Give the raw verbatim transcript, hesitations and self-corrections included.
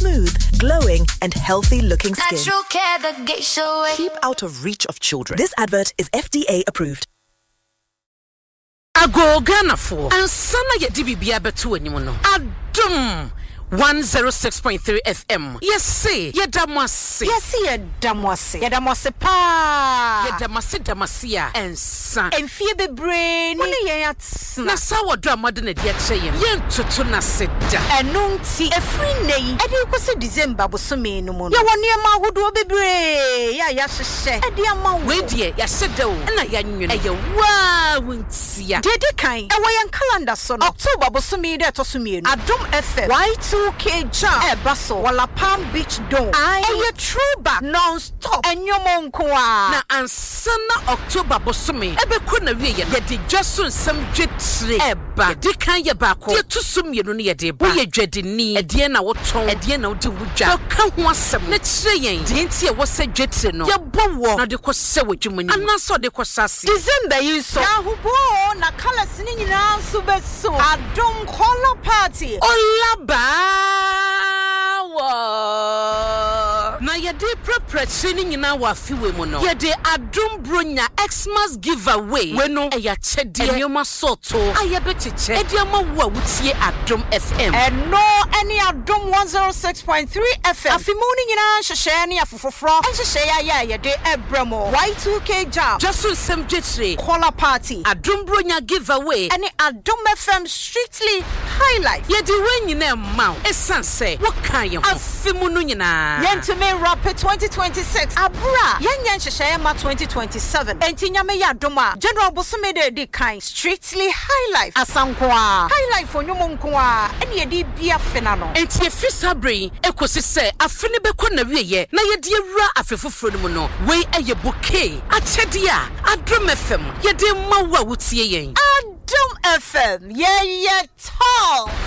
smooth, glowing, and healthy-looking skin. Natural care that gets away. Keep out of reach of children. This advert is F D A approved. Ago Ghana for and sana ye dibibia betu animo Adum one oh six point three F M. Yes, see, ye damasi. Yes, see, ye damasi. Ye damasi pa. Ye damasi damasia and son. And fear the brain. Money ye at na sawo drama de na de che ye. Ye ntutu na seda. Enunti e free nei. E de kwose December bosome no mo. Ye woni e ma hodo bebre. Ya ya hyehyɛ. E de ama wo. We de ya seda o. Na ya nwene. E ye wa wontia. De de kan. E wo yan calendar so no. October bosome de etosome no. Adom F M. Y two K jam. E baso. Wala Palm Beach Dome. E ye throwback non-stop. Enyomo nko a. Na ansana October bosome. E be ko na wie ye. Ye de dwaso nsam dwetire. Eba. Ye de kan ye ba ko. Ye tusum ye no ye de ba. Wo ye dwadeni. E de na woton. E de na wo de wudwa. Ka ho asem. Na kire yen. De nti e wo se dwetire no. Ye bowo. Na de ko se wadwumani. Anaso de ko sase. December yi so. Na hubo na colors ni nyina so beso. Adom color party. Olaba. Na yede preparation nyina wa fiwe mu no yede Adom Bronya Xmas giveaway we no e ya chede enyoma soto ayebetiche ediama wo wutie Adom F M and no any Adom one oh six point three F M afimuni nyina hyehye ne afofofro hyehye ya ya yede ebramo Y two K jam just nsem dwetire color party Adom Bronya giveaway any Adom F M strictly highlight yede we nyina ma esanse wo kan ye ho afimunu nyina yentime rapid twenty twenty-six abra yenyen hyehye ma twenty twenty-seven entinyame ya doma general bosome de di kind strictly highlight asankwa highlight for nyomo nkoa ene ye di bia fena no enti efisa brain ekosi se afene beko na wieye na ye di awura afefoforo no mu no we eye bouquet achede a Adom F M ye di ma wa wutie yen Adom F M ye ye tall